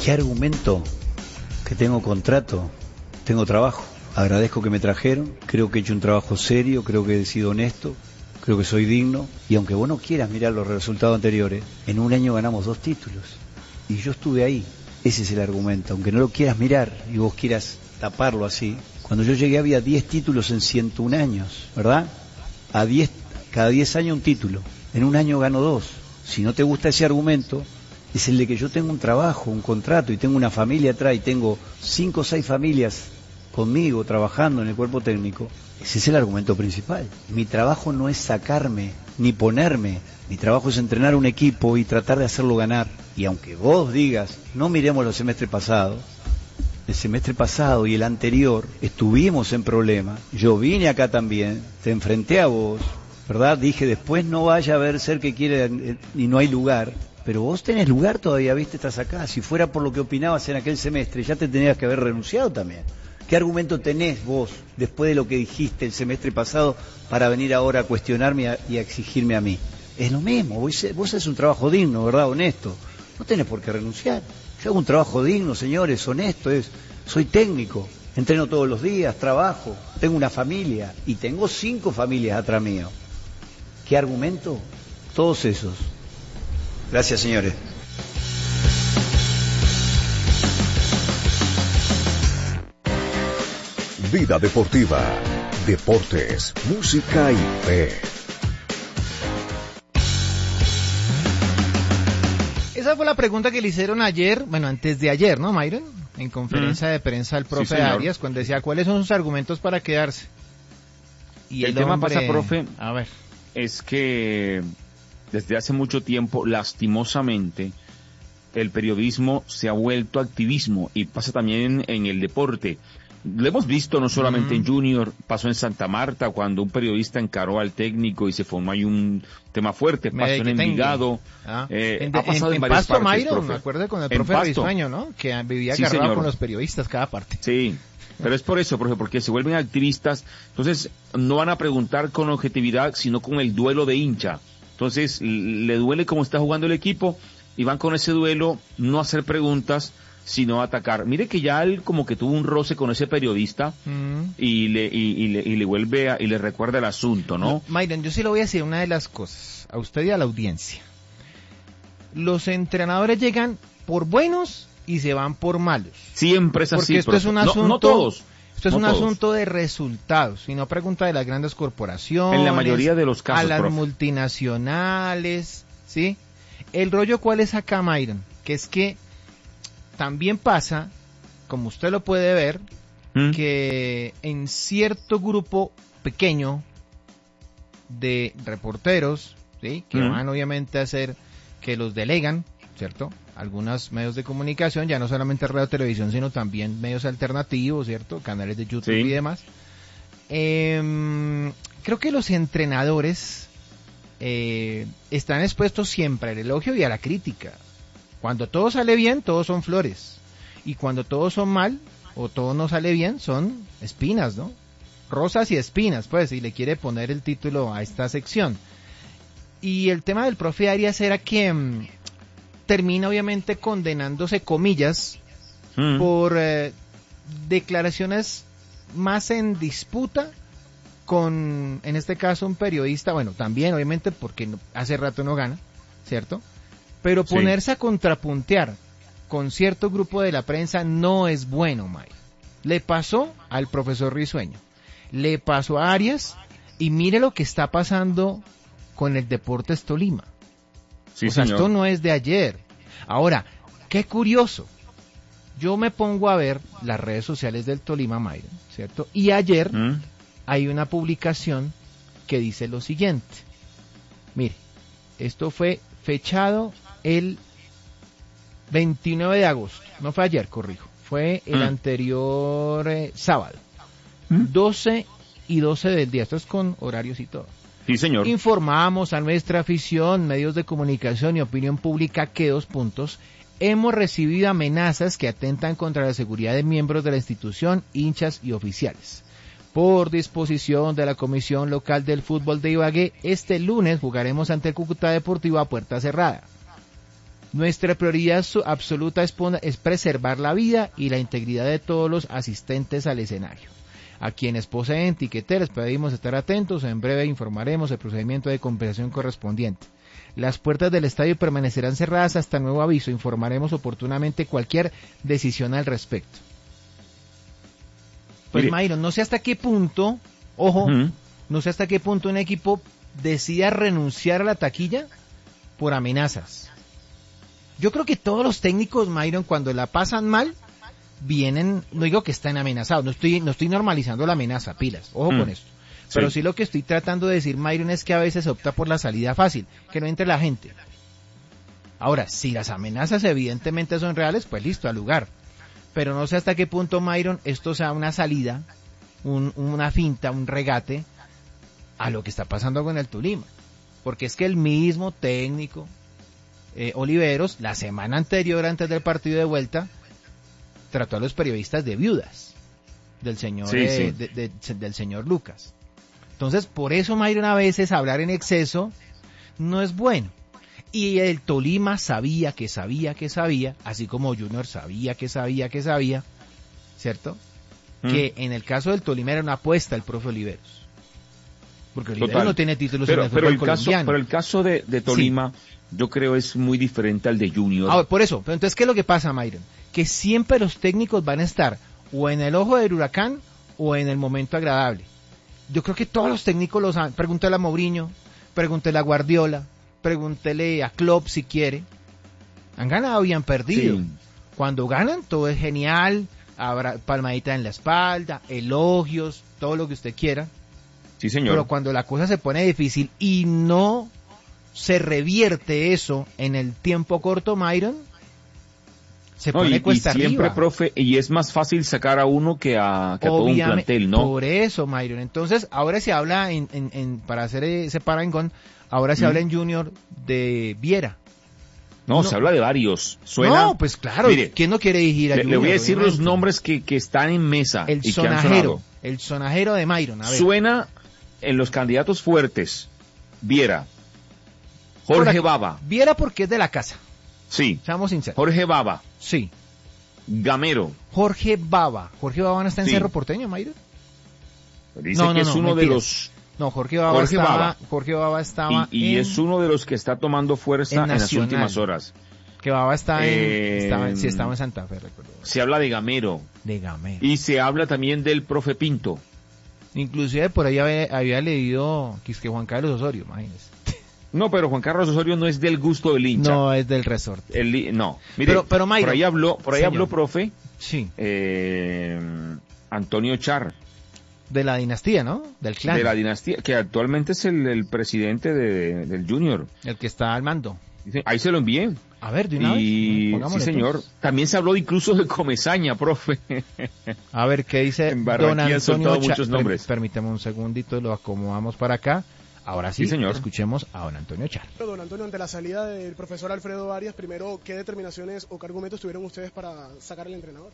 ¿Qué argumento? Que tengo contrato, tengo trabajo. Agradezco que me trajeron, creo que he hecho un trabajo serio, creo que he sido honesto, creo que soy digno. Y aunque vos no quieras mirar los resultados anteriores, en un año ganamos 2 títulos. Y yo estuve ahí. Ese es el argumento. Aunque no lo quieras mirar y vos quieras taparlo así. Cuando yo llegué había 10 títulos en 101 años, ¿verdad? Cada 10 años un título. En un año gano 2. Si no te gusta ese argumento, es el de que yo tengo un trabajo, un contrato y tengo una familia atrás y tengo 5 o 6 familias conmigo trabajando en el cuerpo técnico. Ese es el argumento principal. Mi trabajo no es sacarme ni ponerme. Mi trabajo es entrenar un equipo y tratar de hacerlo ganar. Y aunque vos digas, no miremos los semestres pasados, el semestre pasado y el anterior estuvimos en problemas. Yo vine acá también, te enfrenté a vos, ¿verdad? Dije, después no vaya a ver ser que quiere y no hay lugar. Pero vos tenés lugar todavía, viste, estás acá. Si fuera por lo que opinabas en aquel semestre, ya te tenías que haber renunciado también. ¿Qué argumento tenés vos, después de lo que dijiste el semestre pasado, para venir ahora a cuestionarme y a exigirme a mí? Es lo mismo, vos haces un trabajo digno, ¿verdad? Honesto. No tenés por qué renunciar. Yo hago un trabajo digno, señores, honesto, soy técnico, entreno todos los días, trabajo, tengo una familia y tengo 5 familias atrás mío. ¿Qué argumento? Todos esos. Gracias, señores. Vida Deportiva, deportes, música y fe. Esa fue la pregunta que le hicieron ayer, bueno, antes de ayer, ¿no, Myron? En conferencia de prensa al profe sí, Arias, cuando decía cuáles son sus argumentos para quedarse. Y el tema pasa, profe, a ver, es que desde hace mucho tiempo, lastimosamente, el periodismo se ha vuelto activismo y pasa también en el deporte. Lo hemos visto no solamente en Junior, pasó en Santa Marta cuando un periodista encaró al técnico y se formó ahí un tema fuerte, pasó en Envigado, ha pasado en varias Pasto, partes, Mayro, me acuerdo con el profe Risueño, ¿no? Que vivía agarrado con los periodistas cada parte. Sí, pero es por eso, profe, porque se vuelven activistas, entonces no van a preguntar con objetividad, sino con el duelo de hincha. Entonces le duele cómo está jugando el equipo y van con ese duelo, no hacer preguntas, sino atacar. Mire que ya él como que tuvo un roce con ese periodista y le vuelve y le recuerda el asunto, ¿no? Myron, yo sí le voy a decir una de las cosas, a usted y a la audiencia. Los entrenadores llegan por buenos y se van por malos. Siempre es así. Porque esto es un asunto, no todos. Esto es un asunto de resultados, y no pregunta de las grandes corporaciones. En la mayoría de los casos, a las profe. multinacionales, ¿sí? El rollo, ¿cuál es acá, Myron? Que es que también pasa, como usted lo puede ver, que en cierto grupo pequeño de reporteros, ¿sí? Que van obviamente a hacer, que los delegan, ¿cierto? Algunos medios de comunicación, ya no solamente radio, televisión, sino también medios alternativos, ¿cierto? Canales de YouTube y demás. Creo que los entrenadores están expuestos siempre al elogio y a la crítica. Cuando todo sale bien, todos son flores. Y cuando todos son mal, o todo no sale bien, son espinas, ¿no? Rosas y espinas, pues, si le quiere poner el título a esta sección. Y el tema del profe Arias era que termina obviamente condenándose, comillas, por declaraciones más en disputa con, en este caso, un periodista, bueno, también obviamente porque hace rato no gana, ¿cierto? Pero ponerse a contrapuntear con cierto grupo de la prensa no es bueno, Mike. Le pasó al profesor Risueño, le pasó a Arias, y mire lo que está pasando con el Deportes Tolima. Sí, o sea, señor. esto no es de ayer. Ahora, qué curioso. Yo me pongo a ver las redes sociales del Tolima, Myron, ¿cierto? Y ayer hay una publicación que dice lo siguiente. Mire, esto fue fechado el 29 de agosto. No fue ayer, corrijo. Fue el anterior sábado. 12 y 12 del día. Esto es con horarios y todo. Sí, señor. Informamos a nuestra afición, medios de comunicación y opinión pública que 2 puntos. Hemos recibido amenazas que atentan contra la seguridad de miembros de la institución, hinchas y oficiales. Por disposición de la Comisión Local del Fútbol de Ibagué, este lunes jugaremos ante el Cúcuta Deportivo a puerta cerrada. Nuestra prioridad absoluta es preservar la vida y la integridad de todos los asistentes al escenario. A quienes poseen tiqueteras pedimos estar atentos, en breve informaremos el procedimiento de compensación correspondiente. Las puertas del estadio permanecerán cerradas hasta nuevo aviso, informaremos oportunamente cualquier decisión al respecto. Pues Myron, no sé hasta qué punto, ojo, no sé hasta qué punto un equipo decida renunciar a la taquilla por amenazas. Yo creo que todos los técnicos, Myron, cuando la pasan mal, vienen, no digo que están amenazados, no estoy normalizando la amenaza, pilas, ojo con esto. Pero sí lo que estoy tratando de decir, Myron, es que a veces se opta por la salida fácil, que no entre la gente. Ahora, si las amenazas evidentemente son reales, pues listo, al lugar. Pero no sé hasta qué punto, Myron, esto sea una salida, una finta, un regate a lo que está pasando con el Tolima. Porque es que el mismo técnico, Oliveros, la semana anterior, antes del partido de vuelta, trató a los periodistas de viudas del señor del señor Lucas. Entonces, por eso, Myron, a veces hablar en exceso no es bueno. Y el Tolima sabía, así como Junior sabía, ¿cierto? Que en el caso del Tolima era una apuesta el profe Oliveros. Porque Oliveros no tiene títulos en el fútbol colombiano. Pero el caso de Tolima, yo creo es muy diferente al de Junior. Por eso, pero entonces, ¿qué es lo que pasa, Myron? Que siempre los técnicos van a estar o en el ojo del huracán o en el momento agradable. Yo creo que todos los técnicos los han. Pregúntale a Mourinho, pregúntele a Guardiola, pregúntele a Klopp si quiere. Han ganado y han perdido. Sí. Cuando ganan todo es genial, habrá palmadita en la espalda, elogios, todo lo que usted quiera. Sí, señor. Pero cuando la cosa se pone difícil y no se revierte eso en el tiempo corto, Myron, se pone cuesta arriba. Siempre, profe, y es más fácil sacar a uno que a todo un plantel, ¿no? Por eso, Myron. Entonces, ahora se habla para hacer ese parangón, ahora se habla en Junior de Viera. No, se habla de varios. ¿Suena? No, pues claro, mire, ¿quién no quiere dirigir a Junior? Le voy a decir los nombres que están en mesa. El sonajero de Myron. A ver. Suena en los candidatos fuertes. Viera. Jorge Baba. Viera porque es de la casa. Sí. Seamos sinceros. Jorge Baba. Sí. Gamero. Jorge Baba no está en Cerro Porteño, Myron. Dice que es uno de los... No, Jorge Baba estaba y es uno de los que está tomando fuerza en las últimas horas. Que Baba estaba en Santa Fe, recuerdo. Se habla de Gamero. Y se habla también del profe Pinto. Inclusive por ahí había leído que Juan Carlos Osorio, imagínese. No, pero Juan Carlos Osorio no es del gusto del hincha. No, es del resorte. No, mire, pero Myron, por ahí habló, profe. Sí. Antonio Char. De la dinastía, ¿no? Del clan. De la dinastía, que actualmente es el presidente del Junior. El que está al mando. Ahí se lo envié. A ver, de una vez. Sí, señor. Todos. También se habló incluso de Comesaña, profe. A ver, ¿qué dice en Don Antonio Char? Muchos nombres. Permítame un segundito, lo acomodamos para acá. Ahora sí, señor. Escuchemos a don Antonio Char. Don Antonio, ante la salida del profesor Alfredo Arias, primero, ¿qué determinaciones o qué argumentos tuvieron ustedes para sacar al entrenador?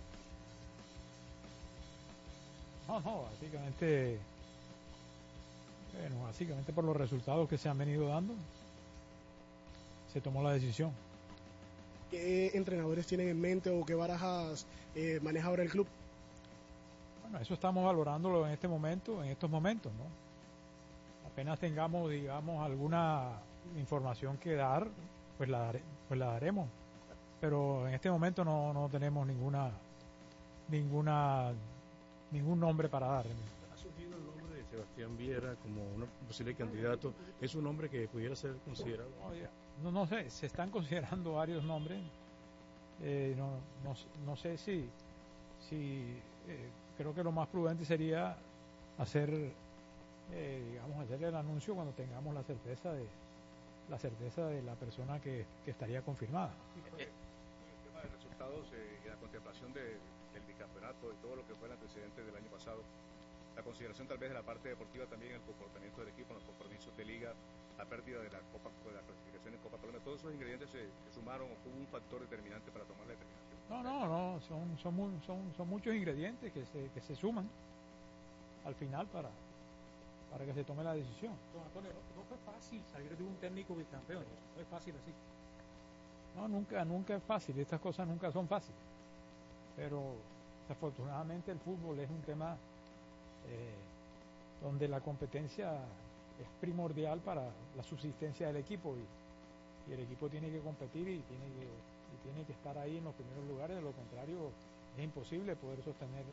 Básicamente por los resultados que se han venido dando, se tomó la decisión. ¿Qué entrenadores tienen en mente o qué barajas maneja ahora el club? Bueno, eso estamos valorándolo en estos momentos, ¿no? Apenas tengamos, digamos, alguna información que dar, pues la daremos. Pero en este momento no tenemos ningún nombre para dar. Ha surgido el nombre de Sebastián Viera como un posible candidato. ¿Es un nombre que pudiera ser considerado? No sé, se están considerando varios nombres. No sé si creo que lo más prudente sería hacer el anuncio cuando tengamos la certeza de la persona que estaría confirmada. El tema de resultados y la contemplación del bicampeonato y todo lo que fue el antecedente del año pasado, la consideración tal vez de la parte deportiva también, el comportamiento del equipo, los compromisos de liga, la pérdida de la clasificación en Copa Colombia, todos esos ingredientes se sumaron o hubo un factor determinante para tomar la determinación. No, son muchos ingredientes que se suman al final para que se tome la decisión. Don Antonio, no fue fácil salir de un técnico bicampeón, no es fácil así. No, nunca es fácil, estas cosas nunca son fáciles, pero desafortunadamente el fútbol es un tema donde la competencia es primordial para la subsistencia del equipo y el equipo tiene que competir y tiene que estar ahí en los primeros lugares, de lo contrario es imposible poder sostener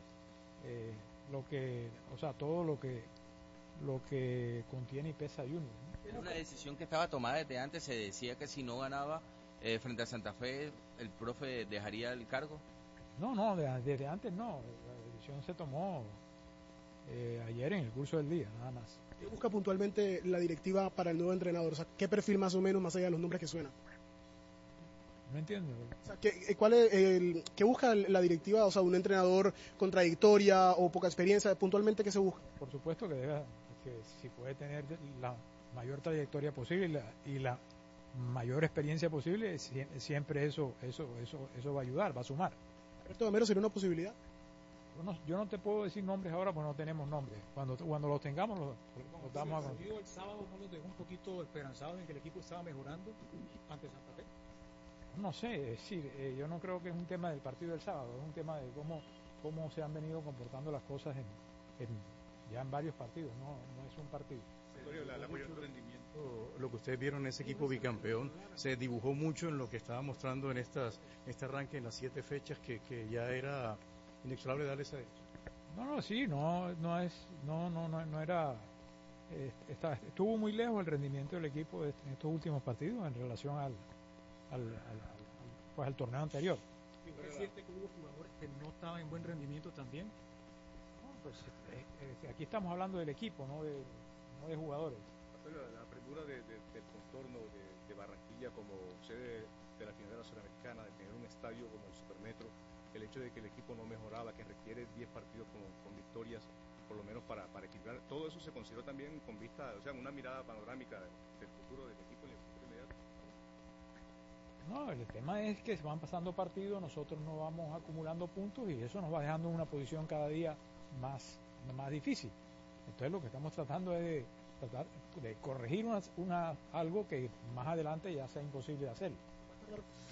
todo lo que contiene y pesa Junior, ¿no? Era una decisión que estaba tomada desde antes. Se decía que si no ganaba frente a Santa Fe, el profe dejaría el cargo. No, desde antes no. La decisión se tomó ayer en el curso del día, nada más. ¿Qué busca puntualmente la directiva para el nuevo entrenador? O sea, ¿qué perfil más o menos, más allá de los nombres que suenan? No entiendo. O sea, ¿qué busca la directiva? O sea, un entrenador con trayectoria o poca experiencia, puntualmente, ¿qué se busca? Por supuesto que si puede tener la mayor trayectoria posible y la mayor experiencia posible, siempre eso va a ayudar, va a sumar. ¿Alberto Gamero sería una posibilidad? Yo no te puedo decir nombres ahora porque no tenemos nombres. Cuando los tengamos los damos a conocer. ¿El sábado no los dejó un poquito esperanzados en que el equipo estaba mejorando ante Santa Fe? No sé, es decir, yo no creo que es un tema del partido del sábado, es un tema de cómo se han venido comportando las cosas ya en varios partidos, no es un partido. La mayor rendimiento, lo que ustedes vieron en ese equipo bicampeón, se dibujó mucho en lo que estaba mostrando en este arranque, en las 7 fechas, que ya era inexorable darle esa estuvo muy lejos el rendimiento del equipo en estos últimos partidos en relación al torneo anterior. ¿Usted siente que hubo jugadores que no estaban en buen rendimiento también? Aquí estamos hablando del equipo, no de jugadores. La apertura del contorno de Barranquilla como sede de la final de la Sudamericana, de tener un estadio como el Supermetro, el hecho de que el equipo no mejoraba, que requiere 10 partidos con victorias, por lo menos para equilibrar, todo eso se consideró también con vista, o sea, una mirada panorámica del futuro del equipo y el futuro inmediato. No, el tema es que se van pasando partidos, nosotros no vamos acumulando puntos y eso nos va dejando en una posición cada día más difícil. Entonces lo que estamos tratando es de corregir algo que más adelante ya sea imposible de hacer.